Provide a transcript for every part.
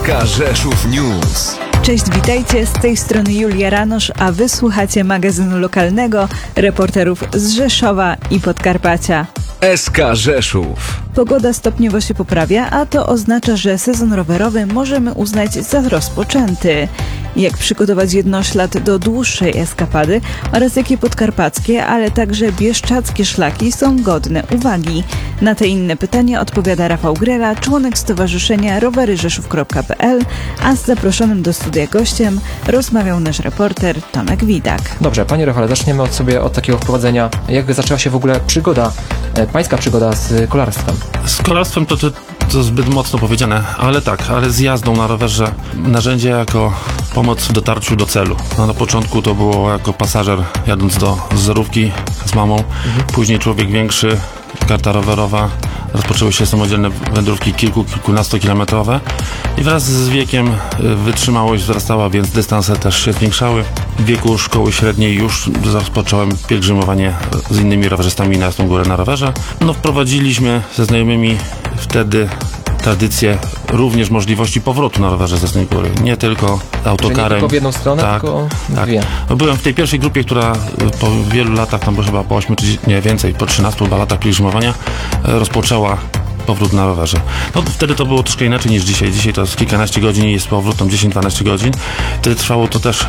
SK Rzeszów News. Cześć, witajcie, z tej strony Julia Ranosz, a wysłuchacie magazynu lokalnego reporterów z Rzeszowa i Podkarpacia. SK Rzeszów. Pogoda stopniowo się poprawia, a to oznacza, że sezon rowerowy możemy uznać za rozpoczęty. Jak przygotować jednoślad do dłuższej eskapady oraz jakie podkarpackie, ale także bieszczackie szlaki są godne uwagi? Na te inne pytania odpowiada Rafał Grela, członek Stowarzyszenia roweryrzeszów.pl, a z zaproszonym do studia gościem rozmawiał nasz reporter Tomek Widak. Dobrze, panie Rafale, zaczniemy od takiego wprowadzenia. Jak zaczęła się w ogóle pańska przygoda z kolarstwem? Z kolarstwem to zbyt mocno powiedziane, ale z jazdą na rowerze narzędzie jako pomoc w dotarciu do celu. No, na początku to było jako pasażer jadąc do zerówki z mamą, później człowiek większy, karta rowerowa, rozpoczęły się samodzielne wędrówki kilkunastokilometrowe i wraz z wiekiem wytrzymałość wzrastała, więc dystanse też się zwiększały. W wieku szkoły średniej już rozpocząłem pielgrzymowanie z innymi rowerzystami na Jasną Górę na rowerze. Wprowadziliśmy ze znajomymi wtedy tradycję również możliwości powrotu na rowerze ze Jasnej Góry. Nie tylko autokarem. Nie tylko w jedną stronę, tylko dwie. Byłem w tej pierwszej grupie, która po wielu latach, tam chyba po 8 czy nie więcej, po 13 latach pielgrzymowania rozpoczęła powrót na rowerze. No wtedy to było troszkę inaczej niż dzisiaj. Dzisiaj to jest kilkanaście godzin i jest powrót, tam 10-12 godzin. Wtedy trwało to też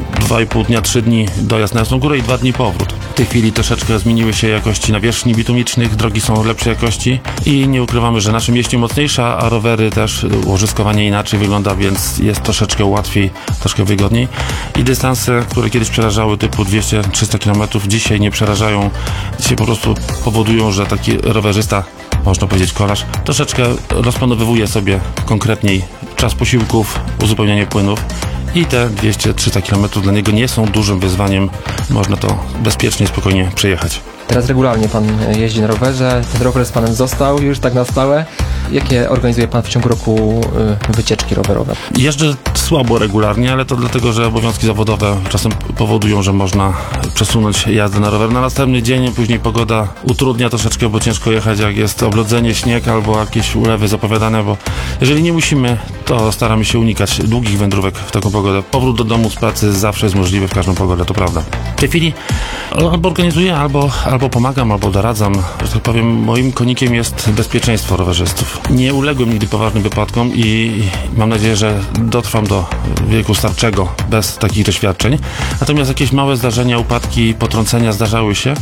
2,5 dnia, 3 dni dojazd na Jasną Górę i 2 dni powrót. W tej chwili troszeczkę zmieniły się jakości nawierzchni bitumicznych, drogi są lepszej jakości i nie ukrywamy, że nasze mięśnie mocniejsza, a rowery też, łożyskowanie inaczej wygląda, więc jest troszeczkę łatwiej, troszkę wygodniej. I dystanse, które kiedyś przerażały typu 200-300 km, dzisiaj nie przerażają. Dzisiaj po prostu powodują, że taki rowerzysta, można powiedzieć kolarz, troszeczkę rozplanowywuje sobie konkretniej czas posiłków, uzupełnianie płynów i te 200-300 km dla niego nie są dużym wyzwaniem. Można to bezpiecznie, spokojnie przejechać. Teraz regularnie pan jeździ na rowerze, ten rower z panem został już tak na stałe. Jakie organizuje pan w ciągu roku wycieczki rowerowe? Jeżdżę słabo regularnie, ale to dlatego, że obowiązki zawodowe czasem powodują, że można przesunąć jazdę na rower na następny dzień, później pogoda utrudnia troszeczkę, bo ciężko jechać, jak jest oblodzenie, śnieg albo jakieś ulewy zapowiadane, bo jeżeli nie musimy, to staramy się unikać długich wędrówek w taką pogodę. Powrót do domu z pracy zawsze jest możliwy w każdą pogodę, to prawda. W tej chwili albo organizuję, albo pomagam, albo doradzam. Że tak powiem, moim konikiem jest bezpieczeństwo rowerzystów. Nie uległem nigdy poważnym wypadkom i mam nadzieję, że dotrwam do wieku starczego bez takich doświadczeń. Natomiast jakieś małe zdarzenia, upadki, potrącenia zdarzały się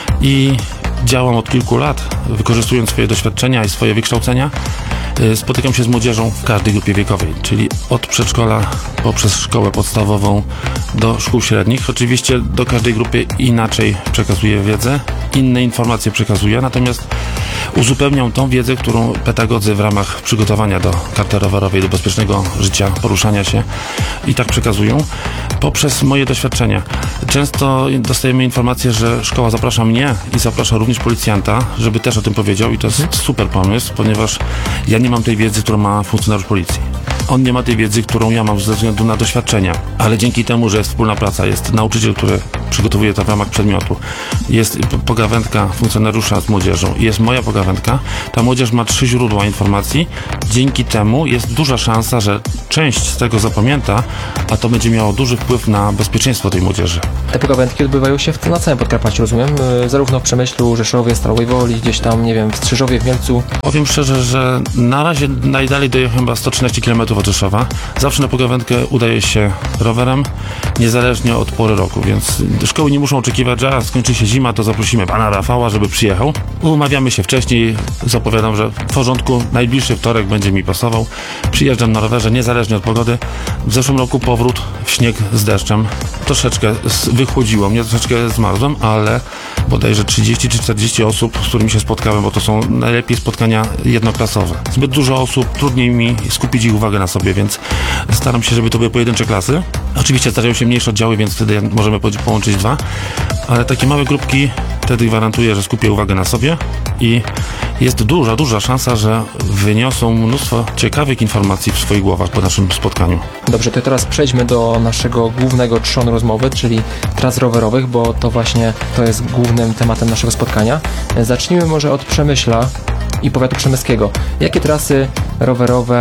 i działam od kilku lat, wykorzystując swoje doświadczenia i swoje wykształcenia. Spotykam się z młodzieżą w każdej grupie wiekowej, czyli od przedszkola poprzez szkołę podstawową do szkół średnich. Oczywiście do każdej grupy inaczej przekazuję wiedzę, inne informacje przekazuję, natomiast uzupełniam tą wiedzę, którą pedagodzy w ramach przygotowania do karty rowerowej, do bezpiecznego życia, poruszania się i tak przekazują poprzez moje doświadczenia. Często dostajemy informację, że szkoła zaprasza mnie i zaprasza również policjanta, żeby też o tym powiedział i to jest super pomysł, ponieważ ja nie mam tej wiedzy, którą ma funkcjonariusz policji. On nie ma tej wiedzy, którą ja mam ze względu na doświadczenia, ale dzięki temu, że jest wspólna praca, jest nauczyciel, który przygotowuje to w ramach przedmiotu, jest pogawędka funkcjonariusza z młodzieżą i jest moja pogawędka, ta młodzież ma 3 źródła informacji, dzięki temu jest duża szansa, że część z tego zapamięta, a to będzie miało duży wpływ na bezpieczeństwo tej młodzieży. Te pogawędki odbywają się na całym Podkarpaciu, rozumiem? Zarówno w Przemyślu, Rzeszowie, Stalowej Woli, gdzieś tam, nie wiem, w Strzyżowie, w Mielcu. Powiem szczerze, że na razie najdalej dojechałem chyba 113 km od Rzeszowa. Zawsze na pogawędkę udaje się rowerem, niezależnie od pory roku, więc szkoły nie muszą oczekiwać, że skończy się zima, to zaprosimy pana Rafała, żeby przyjechał. Umawiamy się wcześniej, zapowiadam, że w porządku, najbliższy wtorek będzie mi pasował. Przyjeżdżam na rowerze, niezależnie od pogody. W zeszłym roku powrót w śnieg z deszczem. Troszeczkę wychłodziło mnie, troszeczkę zmarzłem, ale bodajże 30 czy 40 osób, z którymi się spotkałem, bo to są najlepiej spotkania jednoklasowe. Zbyt dużo osób, trudniej mi skupić ich uwagę na sobie, więc staram się, żeby to były pojedyncze klasy. Oczywiście zdarzają się mniejsze oddziały, więc wtedy możemy połączyć 2, ale takie małe grupki wtedy gwarantuję, że skupię uwagę na sobie i jest duża szansa, że wyniosą mnóstwo ciekawych informacji w swoich głowach po naszym spotkaniu. Dobrze, to teraz przejdźmy do naszego głównego trzonu rozmowy, czyli tras rowerowych, bo to właśnie to jest głównym tematem naszego spotkania. Zacznijmy może od Przemyśla i powiatu przemyskiego. Jakie trasy rowerowe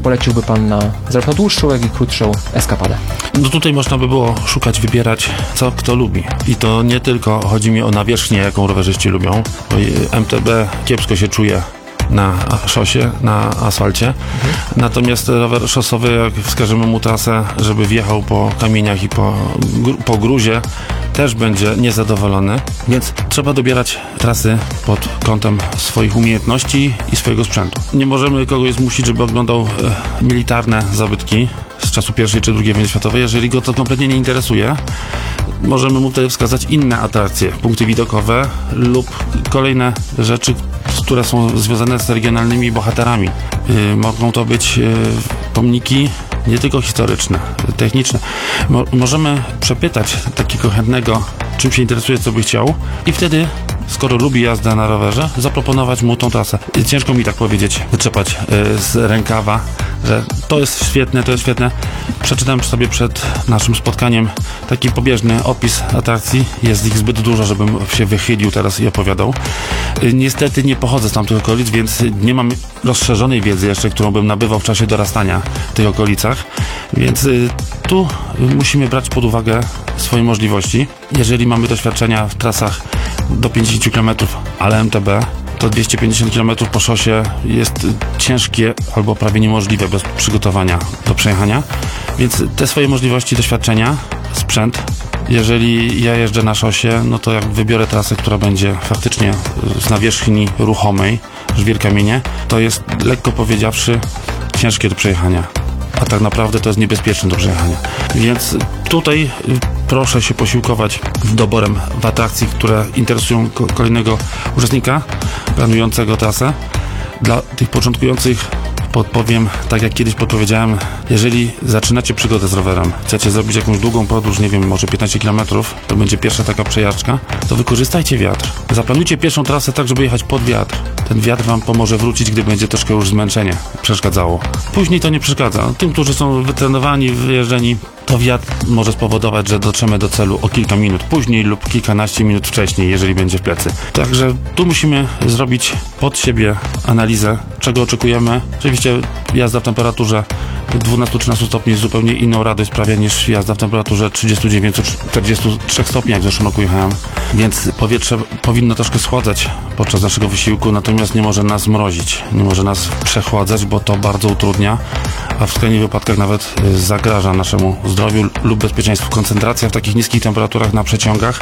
poleciłby pan na zarówno dłuższą, jak i krótszą eskapadę? No tutaj można by było szukać, wybierać, co kto lubi. I to nie tylko chodzi mi o nawierzchnię, jaką rowerzyści lubią, bo MTB kiepsko się czuje na szosie, na asfalcie. Natomiast rower szosowy, jak wskażemy mu trasę, żeby wjechał po kamieniach i po gruzie, też będzie niezadowolony, więc trzeba dobierać trasy pod kątem swoich umiejętności i swojego sprzętu. Nie możemy kogoś zmusić, żeby oglądał militarne zabytki z czasu I czy II wojny światowej. Jeżeli go to kompletnie nie interesuje, możemy mu wtedy wskazać inne atrakcje, punkty widokowe lub kolejne rzeczy, które są związane z regionalnymi bohaterami. Mogą to być pomniki nie tylko historyczne, techniczne. Możemy przepytać takiego chętnego, czym się interesuje, co by chciał, i wtedy, skoro lubi jazdę na rowerze, zaproponować mu tą trasę. Ciężko mi tak powiedzieć, wytrzepać z rękawa, że to jest świetne, to jest świetne. Przeczytałem sobie przed naszym spotkaniem taki pobieżny opis atrakcji. Jest ich zbyt dużo, żebym się wychylił teraz i opowiadał. Niestety nie pochodzę z tamtych okolic, więc nie mam rozszerzonej wiedzy jeszcze, którą bym nabywał w czasie dorastania w tych okolicach. Więc tu musimy brać pod uwagę swoje możliwości. Jeżeli mamy doświadczenia w trasach do 50 km, ale MTB, to 250 km po szosie jest ciężkie albo prawie niemożliwe bez przygotowania do przejechania. Więc te swoje możliwości, doświadczenia, sprzęt. Jeżeli ja jeżdżę na szosie, no to jak wybiorę trasę, która będzie faktycznie z nawierzchni ruchomej, żwir kamienie, to jest, lekko powiedziawszy, ciężkie do przejechania. A tak naprawdę to jest niebezpieczne do przejechania. Więc tutaj proszę się posiłkować doborem w atrakcji, które interesują kolejnego uczestnika planującego trasę. Dla tych początkujących podpowiem, tak jak kiedyś podpowiedziałem, jeżeli zaczynacie przygodę z rowerem, chcecie zrobić jakąś długą podróż, nie wiem, może 15 km, to będzie pierwsza taka przejażdżka, to wykorzystajcie wiatr. Zaplanujcie pierwszą trasę tak, żeby jechać pod wiatr. Ten wiatr wam pomoże wrócić, gdy będzie troszkę już zmęczenie przeszkadzało. Później to nie przeszkadza. Tym, którzy są wytrenowani, wyjeżdżeni, to wiatr może spowodować, że dotrzemy do celu o kilka minut później lub kilkanaście minut wcześniej, jeżeli będzie w plecy. Także tu musimy zrobić pod siebie analizę, czego oczekujemy. Oczywiście jazda w temperaturze 12-13 stopni jest zupełnie inną radość sprawia niż jazda w temperaturze 39-43 stopni, jak w zeszłym roku jechałem. Więc powietrze powinno troszkę schładzać podczas naszego wysiłku, natomiast nie może nas mrozić, nie może nas przechładzać, bo to bardzo utrudnia, a w skrajnych wypadkach nawet zagraża naszemu zdrowiu lub bezpieczeństwu. Koncentracja w takich niskich temperaturach na przeciągach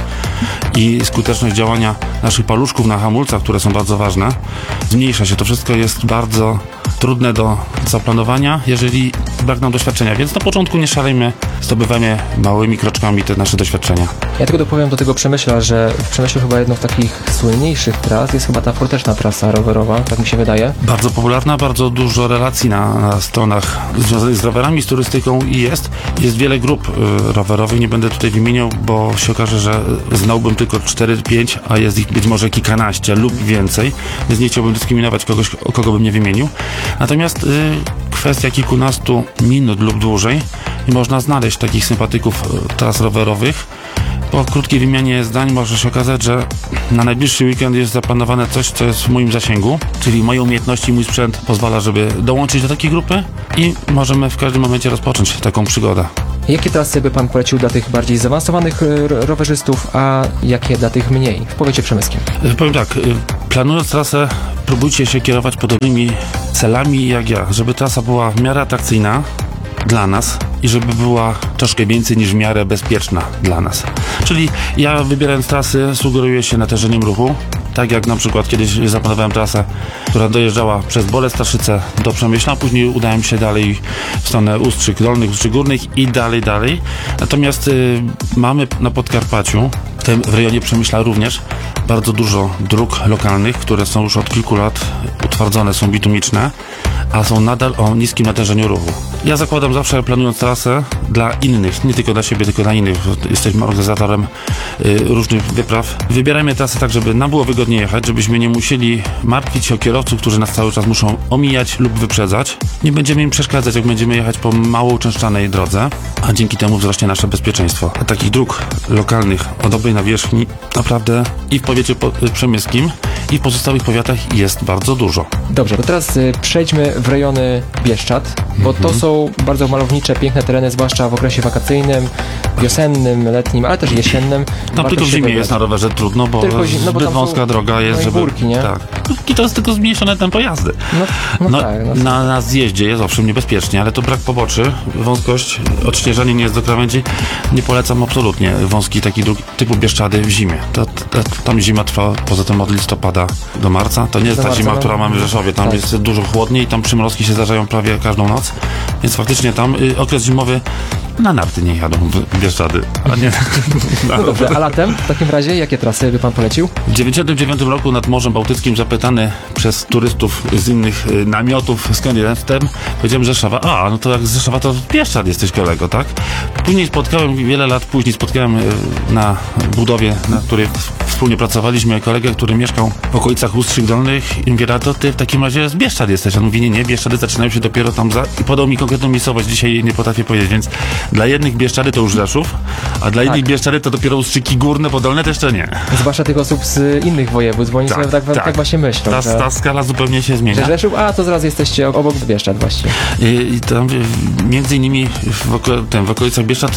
i skuteczność działania naszych paluszków na hamulcach, które są bardzo ważne, zmniejsza się. To wszystko jest bardzo trudne do zaplanowania, jeżeli brak nam doświadczenia, więc na początku nie szalejmy, zdobywajmy małymi kroczkami te nasze doświadczenia. Ja tylko dopowiem do tego Przemyśla, że w Przemyślu chyba jedną z takich słynniejszych tras jest chyba ta forteczna trasa rowerowa, tak mi się wydaje. Bardzo popularna, bardzo dużo relacji na stronach związanych z rowerami, z turystyką i jest wiele grup rowerowych, nie będę tutaj wymieniał, bo się okaże, że znałbym tylko 4-5, a jest ich być może kilkanaście lub więcej, więc nie chciałbym dyskryminować kogoś, kogo bym nie wymienił. Natomiast kwestia kilkunastu minut lub dłużej i można znaleźć takich sympatyków tras rowerowych. Po krótkiej wymianie zdań może się okazać, że na najbliższy weekend jest zaplanowane coś, co jest w moim zasięgu, czyli moje umiejętności i mój sprzęt pozwala, żeby dołączyć do takiej grupy i możemy w każdym momencie rozpocząć taką przygodę. Jakie trasy by pan polecił dla tych bardziej zaawansowanych rowerzystów, a jakie dla tych mniej? W powiecie przemyskim. Powiem tak, planując trasę, próbujcie się kierować podobnymi celami jak ja, żeby trasa była w miarę atrakcyjna dla nas i żeby była troszkę więcej niż w miarę bezpieczna dla nas. Czyli ja, wybierając trasy, sugeruję się natężeniem ruchu, tak jak na przykład kiedyś zaplanowałem trasę, która dojeżdżała przez Bolec, Staszyce do Przemyśla, później udałem się dalej w stronę Ustrzyk Dolnych, Ustrzyk Górnych i dalej. Natomiast mamy na Podkarpaciu, w rejonie Przemyśla również, bardzo dużo dróg lokalnych, które są już od kilku lat utwardzone, są bitumiczne, a są nadal o niskim natężeniu ruchu. Ja zakładam zawsze, planując trasę dla innych, nie tylko dla siebie, tylko dla innych. Jesteśmy organizatorem różnych wypraw. Wybierajmy trasę tak, żeby nam było wygodnie jechać, żebyśmy nie musieli martwić się o kierowców, którzy nas cały czas muszą omijać lub wyprzedzać. Nie będziemy im przeszkadzać, jak będziemy jechać po mało uczęszczanej drodze, a dzięki temu wzrośnie nasze bezpieczeństwo. A takich dróg lokalnych o dobrej nawierzchni naprawdę i w powiecie przemyskim, i w pozostałych powiatach jest bardzo dużo. Dobrze, to teraz przejdźmy przechodzimy w rejony Bieszczad, bo to są bardzo malownicze, piękne tereny, zwłaszcza w okresie wakacyjnym, wiosennym, letnim, ale też jesiennym. Tam tylko w zimie jest na rowerze trudno, bo Tylko bo zbyt tam wąska są, droga jest, i żeby... górki, nie? Tak. I to jest tylko zmniejszone tempo jazdy. Tak. Na zjeździe jest owszem niebezpiecznie, ale to brak poboczy, wąskość, odśnieżanie nie jest do krawędzi. Nie polecam absolutnie wąski taki dróg typu Bieszczady w zimie. Tam zima trwa poza tym od listopada do marca. To nie jest ta zima, która mamy w Rzeszowie. Tam jest dużo chłodniej, tam przymrozki się zdarzają prawie każdą noc. Więc faktycznie tam okres zimowy na narty nie jadą w Bieszczady, a nie... No dobrze, a latem w takim razie jakie trasy by pan polecił? W 1999 roku nad Morzem Bałtyckim zapytany przez turystów z innych namiotów skąd jestem, powiedziałem Rzeszowa. A, no to jak z Rzeszowa to Bieszczad jesteś kolego, tak? Później wiele lat później spotkałem na budowie, na której wspólnie pracowaliśmy, kolegę, który mieszkał w okolicach Ustrzyk Dolnych i mówię, a to ty w takim razie z Bieszczad jesteś. On mówi, nie, Bieszczady zaczynają się dopiero tam i podał mi konkretną miejscowość, dzisiaj jej nie potrafię powiedzieć, więc dla jednych Bieszczady to już Rzeszów, a dla innych Bieszczady to dopiero Ustrzyki Górne, Podolne to jeszcze nie. Zwłaszcza tych osób z innych województw, bo oni sobie tak właśnie myślą. Ta skala zupełnie się zmienia. Że Rzeszów, a to zaraz jesteście obok Bieszczad właściwie. I tam między innymi w okolicach Bieszczad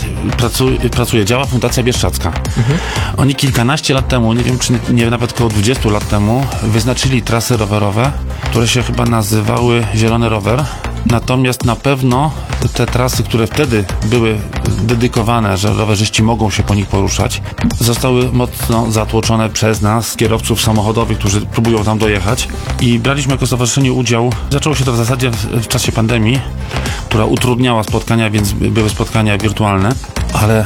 działa Fundacja Bieszczadzka. Oni kilkanaście lat temu, nie wiem czy nie nawet około 20 lat temu, wyznaczyli trasy rowerowe, które się chyba nazywały Zielony Rower. Natomiast na pewno te trasy, które wtedy były dedykowane, że rowerzyści mogą się po nich poruszać, zostały mocno zatłoczone przez nas, kierowców samochodowych, którzy próbują tam dojechać. I braliśmy jako stowarzyszenie udział. Zaczęło się to w zasadzie w czasie pandemii, która utrudniała spotkania, więc były spotkania wirtualne, ale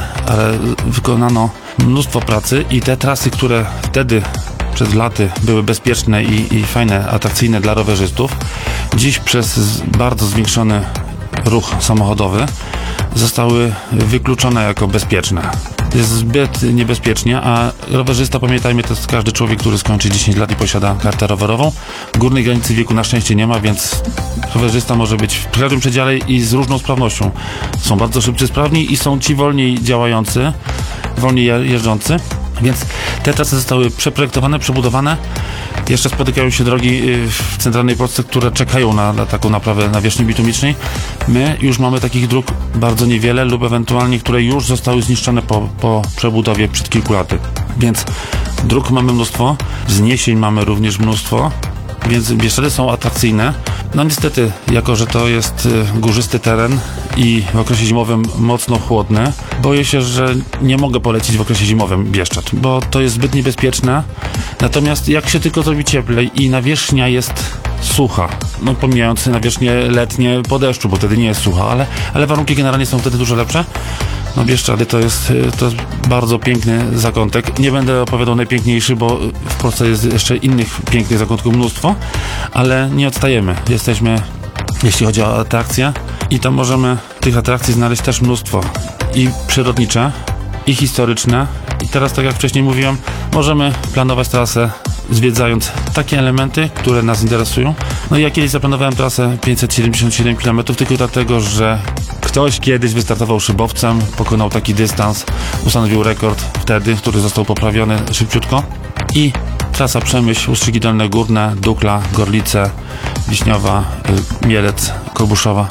wykonano mnóstwo pracy i te trasy, które wtedy przez laty były bezpieczne i fajne, atrakcyjne dla rowerzystów, dziś przez bardzo zwiększony ruch samochodowy zostały wykluczone jako bezpieczne. Jest zbyt niebezpiecznie, a rowerzysta, pamiętajmy, to jest każdy człowiek, który skończy 10 lat i posiada kartę rowerową. Górnej granicy wieku na szczęście nie ma, więc rowerzysta może być w każdym przedziale i z różną sprawnością. Są bardzo szybcy, sprawni i są ci wolniej działający, wolniej jeżdżący. Więc te trasy zostały przeprojektowane, przebudowane. Jeszcze spotykają się drogi w centralnej Polsce, które czekają na taką naprawę nawierzchni bitumicznej. My już mamy takich dróg bardzo niewiele lub ewentualnie, które już zostały zniszczone po przebudowie przed kilku laty. Więc dróg mamy mnóstwo, wzniesień mamy również mnóstwo, więc Bieszczady są atrakcyjne. No niestety, jako że to jest górzysty teren i w okresie zimowym mocno chłodny, boję się, że nie mogę polecić w okresie zimowym Bieszczad, bo to jest zbyt niebezpieczne. Natomiast jak się tylko zrobi cieplej i nawierzchnia jest sucha, no pomijając nawierzchnie letnie po deszczu, bo wtedy nie jest sucha, ale warunki generalnie są wtedy dużo lepsze. No Bieszczady to jest bardzo piękny zakątek. Nie będę opowiadał najpiękniejszy, bo w Polsce jest jeszcze innych pięknych zakątków mnóstwo, ale nie odstajemy. Jesteśmy, jeśli chodzi o atrakcje, i tam możemy tych atrakcji znaleźć też mnóstwo. I przyrodnicze, i historyczne. I teraz, tak jak wcześniej mówiłem, możemy planować trasę zwiedzając takie elementy, które nas interesują. No i ja kiedyś zaplanowałem trasę 577 km tylko dlatego, że ktoś kiedyś wystartował szybowcem, pokonał taki dystans, ustanowił rekord wtedy, który został poprawiony szybciutko. I trasa Przemyśl, Ustrzyki Dolne Górne, Dukla, Gorlice, Wiśniowa, Mielec, Kolbuszowa.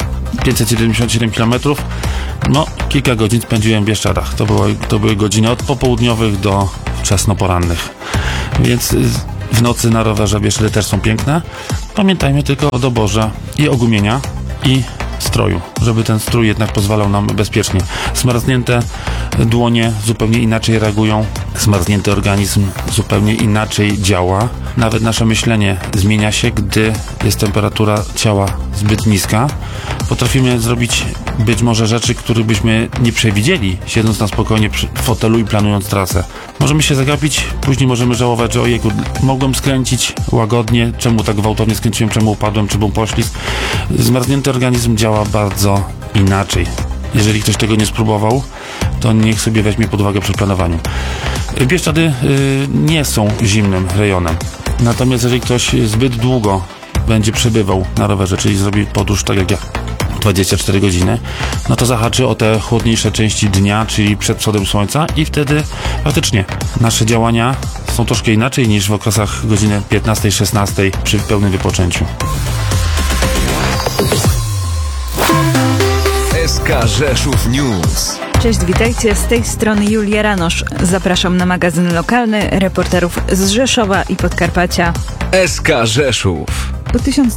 577 km. No, kilka godzin spędziłem w Bieszczadach. To były godziny od popołudniowych do wczesnoporannych. Więc w nocy na rowerze Bieszczady też są piękne. Pamiętajmy tylko o doborze i ogumienia i stroju, żeby ten strój jednak pozwalał nam bezpiecznie. Zmarznięte dłonie zupełnie inaczej reagują, zmarznięty organizm zupełnie inaczej działa. Nawet nasze myślenie zmienia się, gdy jest temperatura ciała zbyt niska. Potrafimy zrobić być może rzeczy, których byśmy nie przewidzieli, siedząc na spokojnie w fotelu i planując trasę. Możemy się zagapić, później możemy żałować, że ojejku, mogłem skręcić łagodnie, czemu tak gwałtownie skręciłem, czemu upadłem, czy był poślizg. Zmarznięty organizm działa bardzo inaczej. Jeżeli ktoś tego nie spróbował, to niech sobie weźmie pod uwagę przy planowaniu. Bieszczady nie są zimnym rejonem. Natomiast jeżeli ktoś zbyt długo będzie przebywał na rowerze, czyli zrobi podróż tak jak ja, 24 godziny, no to zahaczy o te chłodniejsze części dnia, czyli przed wschodem słońca i wtedy faktycznie nasze działania są troszkę inaczej niż w okresach godziny 15-16 przy pełnym wypoczęciu. SK Rzeszów News. Cześć, witajcie, z tej strony Julia Ranosz. Zapraszam na magazyn lokalny reporterów z Rzeszowa i Podkarpacia. SK Rzeszów. Po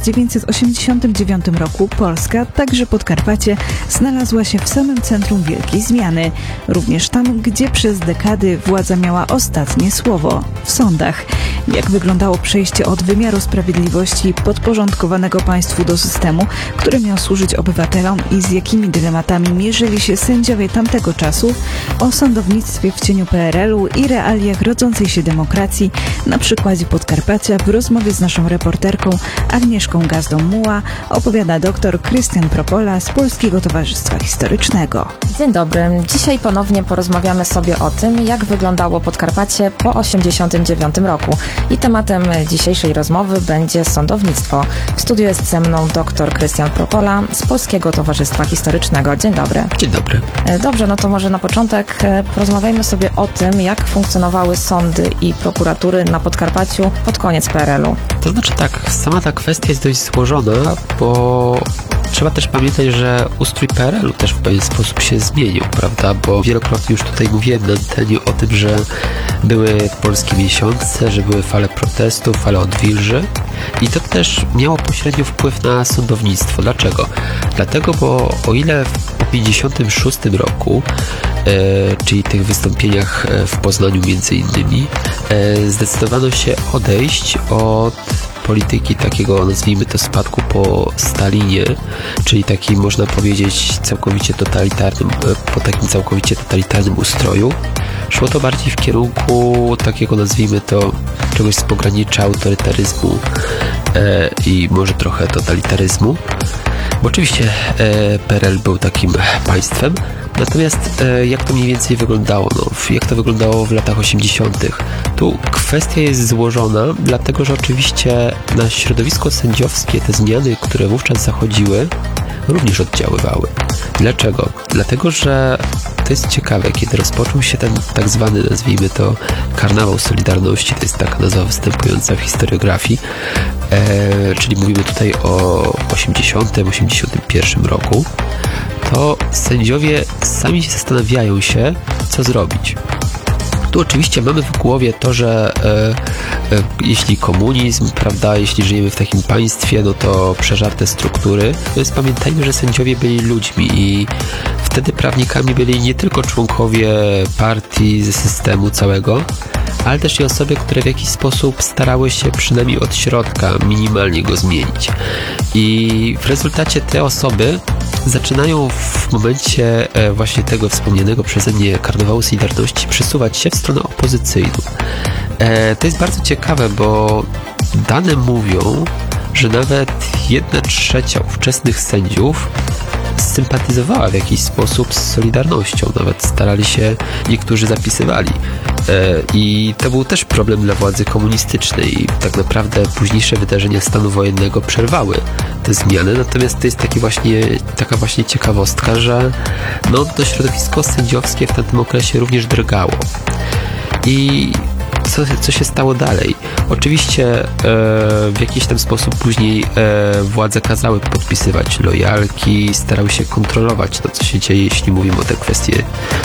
1989 roku Polska, także Podkarpacie, znalazła się w samym centrum wielkiej zmiany. Również tam, gdzie przez dekady władza miała ostatnie słowo – w sądach. Jak wyglądało przejście od wymiaru sprawiedliwości podporządkowanego państwu do systemu, który miał służyć obywatelom i z jakimi dylematami mierzyli się sędziowie tamtego czasu, o sądownictwie w cieniu PRL-u i realiach rodzącej się demokracji na przykładzie Podkarpacia w rozmowie z naszą reporterką Agnieszką Gazdą-Muła opowiada dr Krystian Propola z Polskiego Towarzystwa Historycznego. Dzień dobry. Dzisiaj ponownie porozmawiamy sobie o tym, jak wyglądało Podkarpacie po 1989 roku. I tematem dzisiejszej rozmowy będzie sądownictwo. W studiu jest ze mną dr Krystian Propola z Polskiego Towarzystwa Historycznego. Dzień dobry. Dzień dobry. Dobrze, no to może na początek porozmawiajmy sobie o tym, jak funkcjonowały sądy i prokuratury na Podkarpaciu pod koniec PRL-u. To znaczy tak, sama ta kwestia jest dość złożona, bo trzeba też pamiętać, że ustrój PRL-u też w pewien sposób się zmienił, prawda? Bo wielokrotnie już tutaj mówiłem na antenie o tym, że były polskie miesiące, że były fale protestów, fale odwilży i to też miało pośrednio wpływ na sądownictwo. Dlaczego? Dlatego, bo o ile po 1956 roku, czyli tych wystąpieniach w Poznaniu między innymi, zdecydowano się odejść od polityki takiego, nazwijmy to, spadku po Stalinie, czyli takim, można powiedzieć, całkowicie totalitarnym, po takim całkowicie totalitarnym ustroju. Szło to bardziej w kierunku takiego, nazwijmy to, czegoś z pogranicza autorytaryzmu i może trochę totalitaryzmu. Bo oczywiście PRL był takim państwem, natomiast jak to mniej więcej wyglądało? Jak to wyglądało w latach 80. Tu kwestia jest złożona, dlatego że oczywiście na środowisko sędziowskie te zmiany, które wówczas zachodziły, również oddziaływały. Dlaczego? Dlatego, że to jest ciekawe, kiedy rozpoczął się ten tak zwany, nazwijmy to, karnawał Solidarności, to jest taka nazwa występująca w historiografii, czyli mówimy tutaj o 80-81 roku, to sędziowie sami zastanawiają się, co zrobić. Tu oczywiście mamy w głowie to, że jeśli komunizm, prawda, jeśli żyjemy w takim państwie, no to przeżarte struktury. Natomiast pamiętajmy, że sędziowie byli ludźmi i wtedy prawnikami byli nie tylko członkowie partii, ze systemu całego, ale też i osoby, które w jakiś sposób starały się przynajmniej od środka minimalnie go zmienić. I w rezultacie te osoby zaczynają w momencie właśnie tego wspomnianego przeze mnie karnawału Solidarności przesuwać się w stronę opozycyjną. To jest bardzo ciekawe, bo dane mówią, że nawet 1/3 ówczesnych sędziów sympatyzowała w jakiś sposób z Solidarnością. Nawet starali się, niektórzy zapisywali. I to był też problem dla władzy komunistycznej. Tak naprawdę późniejsze wydarzenia stanu wojennego przerwały te zmiany. Natomiast to jest taka właśnie ciekawostka, że no, to środowisko sędziowskie w tamtym okresie również drgało. I co się stało dalej? Oczywiście w jakiś tam sposób później władze kazały podpisywać lojalki, starały się kontrolować to, co się dzieje, jeśli mówimy o te kwestie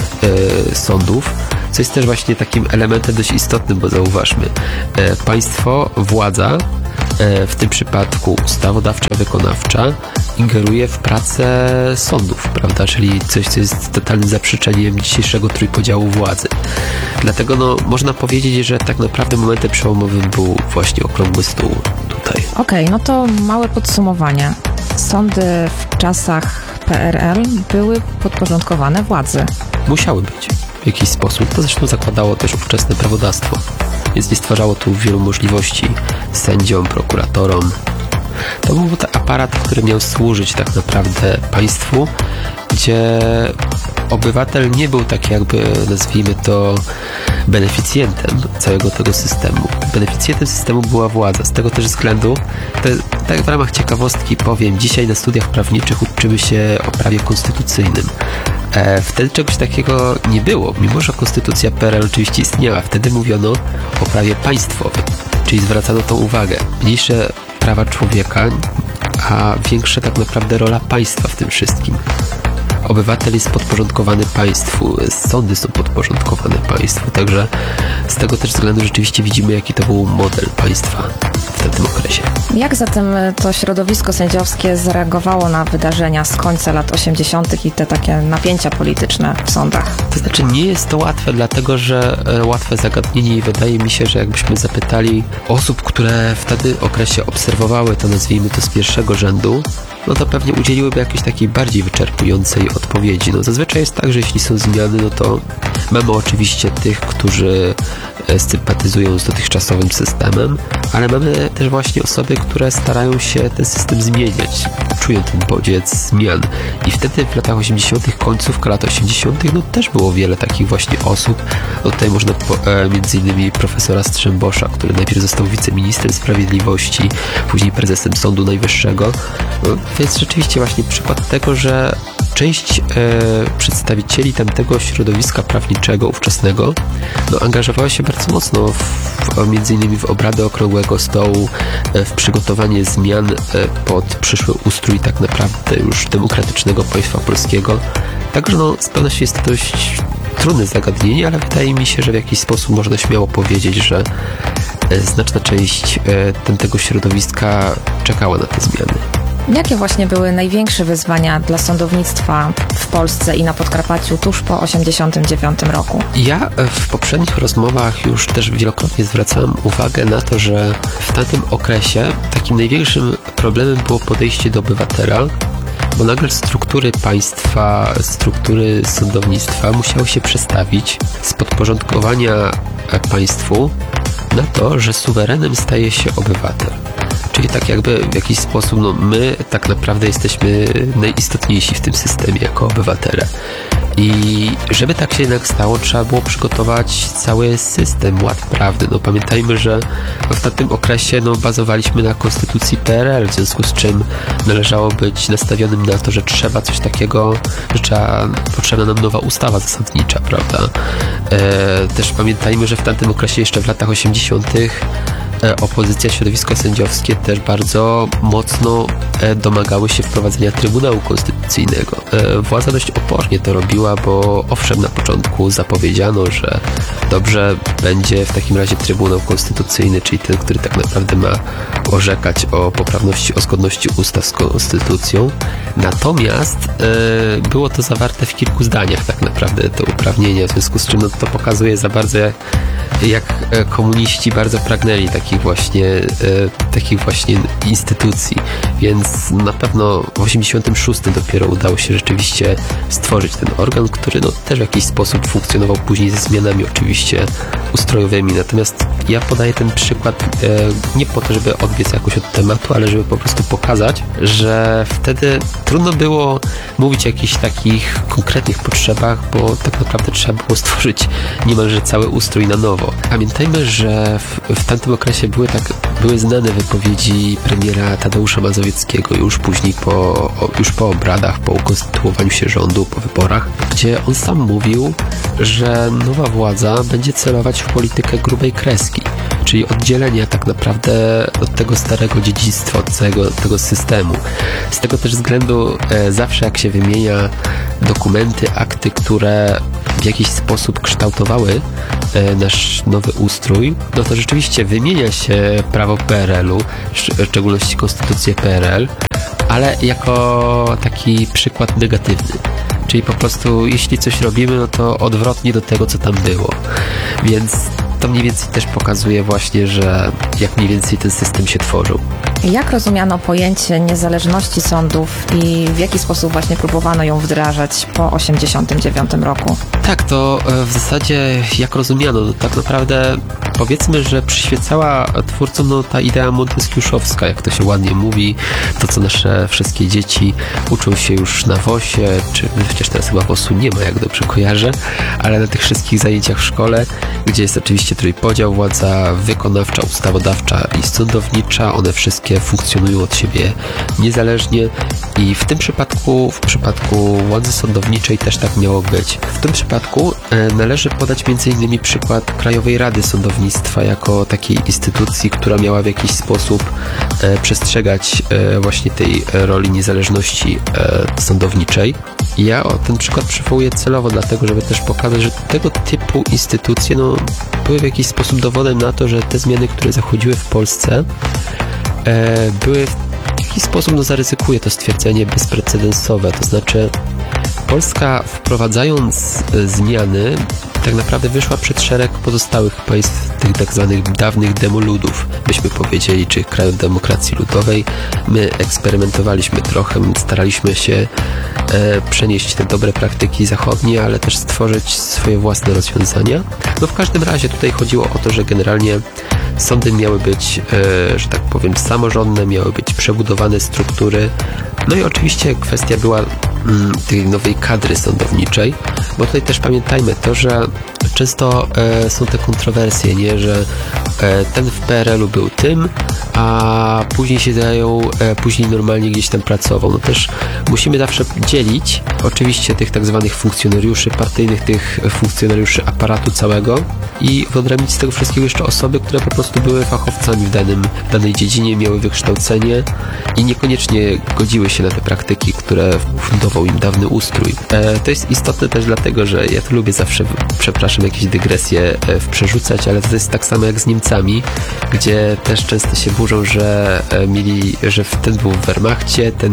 sądów, co jest też właśnie takim elementem dość istotnym, bo zauważmy, państwo, władza, w tym przypadku ustawodawcza, wykonawcza, ingeruje w pracę sądów, prawda, czyli coś, co jest totalnym zaprzeczeniem dzisiejszego trójpodziału władzy. Dlatego no, można powiedzieć, że tak naprawdę momentem przełomowym był właśnie okrągły stół tutaj. Okej, no to małe podsumowanie. Sądy w czasach PRL były podporządkowane władzy. Musiały być w jakiś sposób. To zresztą zakładało też ówczesne prawodawstwo, więc nie stwarzało tu wielu możliwości sędziom, prokuratorom. To był aparat, który miał służyć tak naprawdę państwu, gdzie obywatel nie był tak jakby, nazwijmy to, beneficjentem całego tego systemu. Beneficjentem systemu była władza. Z tego też względu, tak w ramach ciekawostki powiem, dzisiaj na studiach prawniczych uczymy się o prawie konstytucyjnym. Wtedy czegoś takiego nie było, mimo że konstytucja PRL oczywiście istniała. Wtedy mówiono o prawie państwowym, czyli zwracano tą uwagę. Mniejsze prawa człowieka, a większa tak naprawdę rola państwa w tym wszystkim. Obywatel jest podporządkowany państwu, sądy są podporządkowane państwu, także z tego też względu rzeczywiście widzimy, jaki to był model państwa w tym okresie. Jak zatem to środowisko sędziowskie zareagowało na wydarzenia z końca lat 80. i te takie napięcia polityczne w sądach? To znaczy nie jest to łatwe, dlatego że łatwe zagadnienie i wydaje mi się, że jakbyśmy zapytali osób, które w wtedy okresie obserwowały to, nazwijmy to, z pierwszego rzędu, no to pewnie udzieliłyby jakiejś takiej bardziej wyczerpującej odpowiedzi. No zazwyczaj jest tak, że jeśli są zmiany, no to mamy oczywiście tych, którzy sympatyzują z dotychczasowym systemem, ale mamy też właśnie osoby, które starają się ten system zmieniać, czują ten bodziec zmian. I wtedy w latach 80., końcówka lat 80., no też było wiele takich właśnie osób. No tutaj można między innymi profesora Strzembosza, który najpierw został wiceministrem sprawiedliwości, później prezesem Sądu Najwyższego. No, to jest rzeczywiście właśnie przykład tego, że część przedstawicieli tamtego środowiska prawniczego ówczesnego angażowała się bardzo mocno między innymi w obrady Okrągłego Stołu, w przygotowanie zmian pod przyszły ustrój tak naprawdę już demokratycznego państwa polskiego. Także z pewnością jest to dość trudne zagadnienie, ale wydaje mi się, że w jakiś sposób można śmiało powiedzieć, że znaczna część tego środowiska czekała na te zmiany. Jakie właśnie były największe wyzwania dla sądownictwa w Polsce i na Podkarpaciu tuż po 1989 roku? Ja w poprzednich rozmowach już też wielokrotnie zwracałem uwagę na to, że w tamtym okresie takim największym problemem było podejście do obywatela, bo nagle struktury państwa, struktury sądownictwa musiały się przestawić z podporządkowania państwu na to, że suwerenem staje się obywatel. Czyli tak jakby w jakiś sposób my tak naprawdę jesteśmy najistotniejsi w tym systemie jako obywatele. I żeby tak się jednak stało, trzeba było przygotować cały system, ład prawny. Pamiętajmy, że w tamtym okresie bazowaliśmy na konstytucji PRL, w związku z czym należało być nastawionym na to, że trzeba coś takiego, że potrzebna nam nowa ustawa zasadnicza, prawda? Też pamiętajmy, że w tamtym okresie, jeszcze w latach 80., opozycja, środowisko sędziowskie też bardzo mocno domagały się wprowadzenia Trybunału Konstytucyjnego. Władza dość opornie to robiła, bo owszem, na początku zapowiedziano, że dobrze, będzie w takim razie Trybunał Konstytucyjny, czyli ten, który tak naprawdę ma orzekać o poprawności, o zgodności ustaw z konstytucją. Natomiast było to zawarte w kilku zdaniach tak naprawdę, te uprawnienia, w związku z czym to pokazuje za bardzo, jak komuniści bardzo pragnęli takich właśnie instytucji, więc na pewno w 86 dopiero udało się rzeczywiście stworzyć ten organ, który też w jakiś sposób funkcjonował później ze zmianami oczywiście ustrojowymi. Natomiast ja podaję ten przykład nie po to, żeby odbiec jakoś od tematu, ale żeby po prostu pokazać, że wtedy trudno było mówić o jakichś takich konkretnych potrzebach, bo tak naprawdę trzeba było stworzyć niemalże cały ustrój na nowo. Pamiętajmy, że w tamtym okresie były znane wypowiedzi premiera Tadeusza Mazowieckiego już później po obradach, po ukonstytuowaniu się rządu, po wyborach, gdzie on sam mówił, że nowa władza będzie celować w politykę grubej kreski, czyli oddzielenia tak naprawdę od tego starego dziedzictwa, od całego tego systemu. Z tego też względu zawsze jak się wymienia dokumenty, akty, które w jakiś sposób kształtowały nasz nowy ustrój, to rzeczywiście wymienia się prawo PRL-u, w szczególności konstytucję PRL, ale jako taki przykład negatywny. Czyli po prostu jeśli coś robimy, to odwrotnie do tego, co tam było. Więc to mniej więcej też pokazuje właśnie, że jak mniej więcej ten system się tworzył. Jak rozumiano pojęcie niezależności sądów i w jaki sposób właśnie próbowano ją wdrażać po 1989 roku? Tak, to w zasadzie jak rozumiano, tak naprawdę powiedzmy, że przyświecała twórcom ta idea monteskiuszowska, jak to się ładnie mówi, to co nasze wszystkie dzieci uczą się już na WOS-ie, czy chociaż teraz chyba WOS-u nie ma, jak dobrze kojarzę, ale na tych wszystkich zajęciach w szkole, gdzie jest oczywiście trójpodział, władza wykonawcza, ustawodawcza i sądownicza, one wszystkie sędziowskie funkcjonują od siebie niezależnie i w przypadku władzy sądowniczej też tak miało być. W tym przypadku należy podać m.in. przykład Krajowej Rady Sądownictwa jako takiej instytucji, która miała w jakiś sposób przestrzegać właśnie tej roli niezależności sądowniczej. Ja ten przykład przywołuję celowo, dlatego żeby też pokazać, że tego typu instytucje były w jakiś sposób dowodem na to, że te zmiany, które zachodziły w Polsce, były w jakiś sposób, zaryzykuję to stwierdzenie, bezprecedensowe. To znaczy Polska, wprowadzając zmiany, tak naprawdę wyszła przed szereg pozostałych państw, tych tak zwanych dawnych demoludów, byśmy powiedzieli, czy krajów demokracji ludowej. My eksperymentowaliśmy trochę, staraliśmy się przenieść te dobre praktyki zachodnie, ale też stworzyć swoje własne rozwiązania. W każdym razie tutaj chodziło o to, że generalnie sądy miały być, że tak powiem, samorządne, miały być przebudowane struktury. I oczywiście kwestia była tej nowej kadry sądowniczej, bo tutaj też pamiętajmy to, że często są te kontrowersje, nie, że ten w PRL-u był tym, a później się później normalnie gdzieś tam pracował. Też musimy zawsze dzielić oczywiście tych tak zwanych funkcjonariuszy partyjnych, tych funkcjonariuszy aparatu całego i wyodrębnić z tego wszystkiego jeszcze osoby, które po prostu były fachowcami w danej dziedzinie, miały wykształcenie i niekoniecznie godziły się na te praktyki, które fundował im dawny ustrój. To jest istotne też dlatego, że ja to lubię zawsze, przepraszam, jakieś dygresje przerzucać, ale to jest tak samo jak z Niemcami, gdzie też często się burzą, że ten był w Wehrmachcie, ten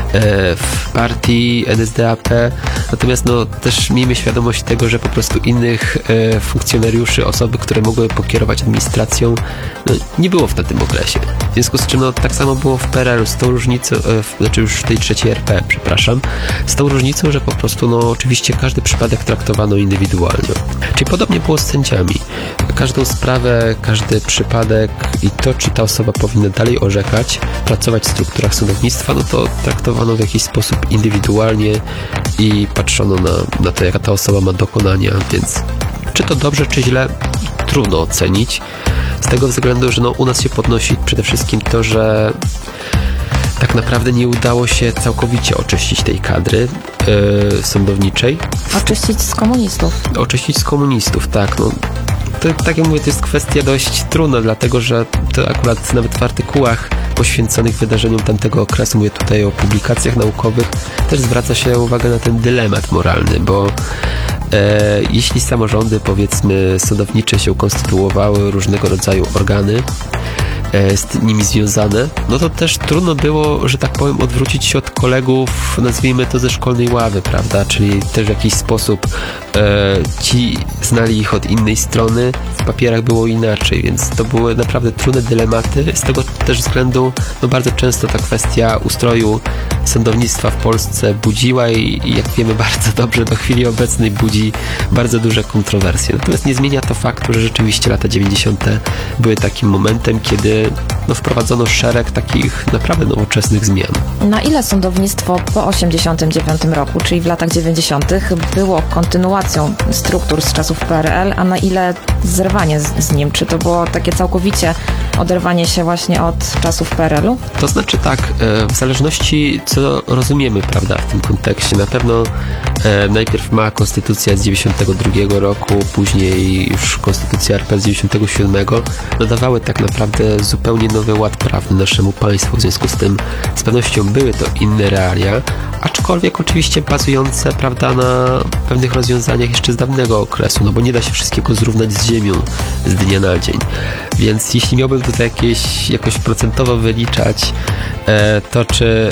w partii NSDAP, natomiast też miejmy świadomość tego, że po prostu innych funkcjonariuszy, osoby, które mogły pokierować administracją, nie było w tym okresie. W związku z czym tak samo było w PRL-u, z tą różnicą, już w tej trzeciej RP, przepraszam, z tą różnicą, że po prostu oczywiście każdy przypadek traktowano indywidualnie. Czyli podobnie było z sędziami. Każdą sprawę, każdy przypadek i to, czy ta osoba powinna dalej orzekać, pracować w strukturach sądownictwa, to traktowano w jakiś sposób indywidualnie i patrzono na to, jaka ta osoba ma dokonania, więc czy to dobrze, czy źle, trudno ocenić. Z tego względu, że u nas się podnosi przede wszystkim to, że tak naprawdę nie udało się całkowicie oczyścić tej kadry sądowniczej. Oczyścić z komunistów. Oczyścić z komunistów, tak. To, tak jak mówię, to jest kwestia dość trudna, dlatego że to akurat nawet w artykułach poświęconych wydarzeniom tamtego okresu, mówię tutaj o publikacjach naukowych, też zwraca się uwagę na ten dylemat moralny, bo jeśli samorządy, powiedzmy, sądownicze się konstytuowały, różnego rodzaju organy z nimi związane, to też trudno było, że tak powiem, odwrócić się od kolegów, nazwijmy to ze szkolnej ławy, prawda, czyli też w jakiś sposób ci znali ich od innej strony, w papierach było inaczej, więc to były naprawdę trudne dylematy, z tego też względu bardzo często ta kwestia ustroju sądownictwa w Polsce budziła i jak wiemy bardzo dobrze, do chwili obecnej budzi bardzo duże kontrowersje. Natomiast nie zmienia to faktu, że rzeczywiście lata 90. były takim momentem, kiedy wprowadzono szereg takich naprawdę nowoczesnych zmian. Na ile sądownictwo po 89 roku, czyli w latach 90. było kontynuacją struktur z czasów PRL, a na ile zerwanie z nim? Czy to było takie całkowicie oderwanie się właśnie od czasów PRL-u? To znaczy tak, w zależności co rozumiemy, prawda, w tym kontekście. Na pewno najpierw mała konstytucja z 92 roku, później już konstytucja RP z 97 nadawały tak naprawdę zupełnie nowy ład prawny naszemu państwu. W związku z tym z pewnością były to inne realia, aczkolwiek oczywiście bazujące, prawda, na pewnych rozwiązaniach jeszcze z dawnego okresu, bo nie da się wszystkiego zrównać z ziemią z dnia na dzień. Więc jeśli miałbym tutaj jakoś procentowo wyliczać to, czy